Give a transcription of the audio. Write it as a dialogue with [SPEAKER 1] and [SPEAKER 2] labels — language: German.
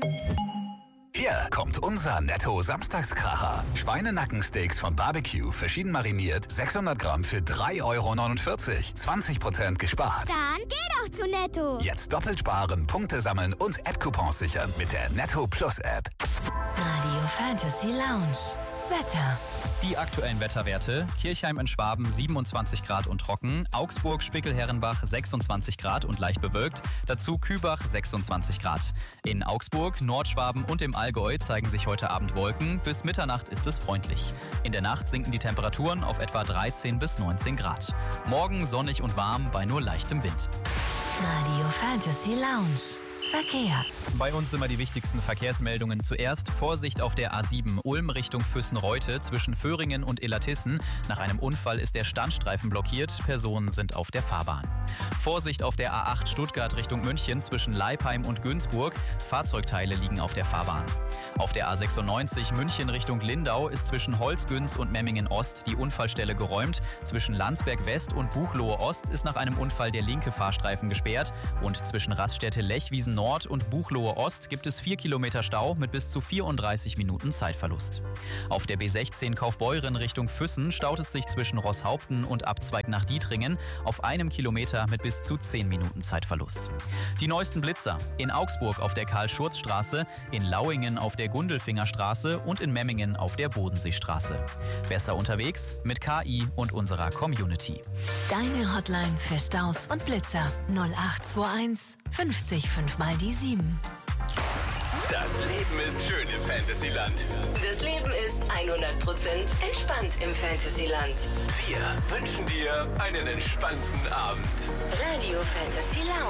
[SPEAKER 1] Hier kommt unser Netto-Samstagskracher. Schweinenackensteaks von Barbecue, verschieden mariniert, 600 Gramm für 3,49 €. 20% gespart.
[SPEAKER 2] Dann geh doch zu Netto.
[SPEAKER 1] Jetzt doppelt sparen, Punkte sammeln und App-Coupons sichern mit der Netto Plus App.
[SPEAKER 3] Radio Fantasy Lounge. Wetter.
[SPEAKER 4] Die aktuellen Wetterwerte: Kirchheim in Schwaben 27 Grad und trocken, Augsburg, Spickelherrenbach 26 Grad und leicht bewölkt, dazu Kübach 26 Grad. In Augsburg, Nordschwaben und im Allgäu zeigen sich heute Abend Wolken, bis Mitternacht ist es freundlich. In der Nacht sinken die Temperaturen auf etwa 13 bis 19 Grad. Morgen sonnig und warm bei nur leichtem Wind.
[SPEAKER 3] Radio Fantasy Lounge. Verkehr.
[SPEAKER 4] Bei uns immer die wichtigsten Verkehrsmeldungen. Zuerst Vorsicht auf der A7 Ulm Richtung Füssen-Reute zwischen Föhringen und Illertissen. Nach einem Unfall ist der Standstreifen blockiert. Personen sind auf der Fahrbahn. Vorsicht auf der A8 Stuttgart Richtung München zwischen Leipheim und Günzburg. Fahrzeugteile liegen auf der Fahrbahn. Auf der A96 München Richtung Lindau ist zwischen Holzgünz und Memmingen Ost die Unfallstelle geräumt. Zwischen Landsberg West und Buchloe Ost ist nach einem Unfall der linke Fahrstreifen gesperrt. Und zwischen Raststätte Lechwiesen Nord und Buchloe Ost gibt es 4 Kilometer Stau mit bis zu 34 Minuten Zeitverlust. Auf der B16 Kaufbeuren Richtung Füssen staut es sich zwischen Rosshaupten und Abzweig nach Dietringen auf einem Kilometer mit bis zu 10 Minuten Zeitverlust. Die neuesten Blitzer: in Augsburg auf der Karl-Schurz-Straße, in Lauingen auf der Gundelfingerstraße und in Memmingen auf der Bodenseestraße. Besser unterwegs mit KI und unserer Community.
[SPEAKER 3] Deine Hotline für Staus und Blitzer 0821 50 5 mal die 7.
[SPEAKER 5] Das Leben ist schön im Fantasyland.
[SPEAKER 6] Das Leben ist 100% entspannt im Fantasyland.
[SPEAKER 5] Wir wünschen dir einen entspannten Abend.
[SPEAKER 6] Radio Fantasy Lounge.